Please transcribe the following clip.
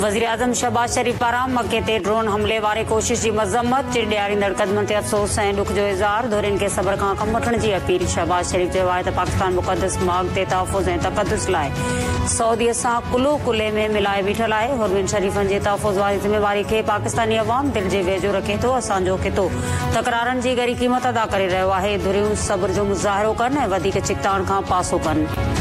वज़ीर आज़म शहबाज शरीफ़ पारां मके ते ड्रोन हमले वारे कोशिश जी मज़म्मत। चिड़ ॾियारींदड़ क़दमनि ते अफ़सोस ऐं ॾुख जो इज़हार। धुरियुनि खे सब्र खां कमु वठण जी अपील। शहबाज शरीफ़ चयो आहे त पाकिस्तान मुक़दस माग ते तहफ़ुज़ ऐं तक़दुस लाइ सऊदीअ सां कुल्हो कुल्हे में मिलाए बीठल आहे। हुर्मियुनि शरीफ़नि जे तहफ़ुज़ वारी ज़िमेवारी खे पाकिस्तानी अवाम दिलि जे वेझो रखे थो। असांजो खितो तकरारनि जी ॻरी क़ीमत अदा करे रहियो आहे। धुरियूं सब्र जो मुज़ाहिरो कनि ऐं वधीक चिकताण खां पासो कनि।